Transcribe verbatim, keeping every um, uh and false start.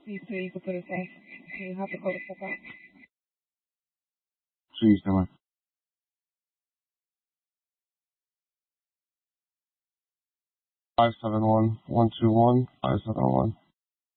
Please, so you can put it safe. You have to call the fuck out. Please, come on. Five seven one one two one five seven one.